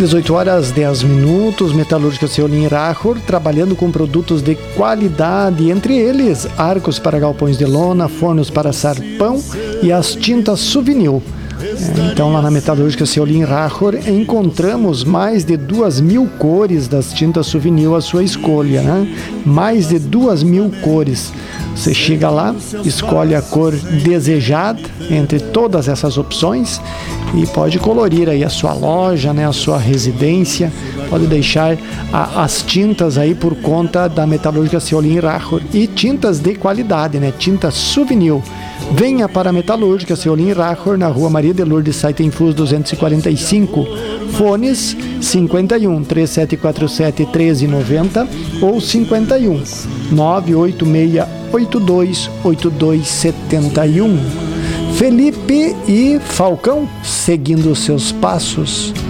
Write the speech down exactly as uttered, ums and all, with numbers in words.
dezoito horas dez minutos, Metalúrgica Ceolim Rachor, trabalhando com produtos de qualidade, entre eles arcos para galpões de lona, fornos para assar pão e as tintas Souvenir. Então, lá na Metalúrgica Ceolim Rachor, encontramos mais de duas mil cores das tintas Souvenir à sua escolha, né? Mais de duas mil cores. Você chega lá, escolhe a cor desejada entre todas essas opções e pode colorir aí a sua loja, né? A sua residência. Pode deixar a, as tintas aí por conta da Metalúrgica Ceolim Rachor. E tintas de qualidade, né? Tintas Souvenir. Venha para a Metalúrgica Ceolim Rachor, na rua Maria de Lourdes Saitenfus duzentos e quarenta e cinco. Fones cinquenta e um, três sete quatro sete, treze noventa ou cinquenta e um, nove oito seis, oito dois oito dois sete um. Felipe e Falcão seguindo os seus passos.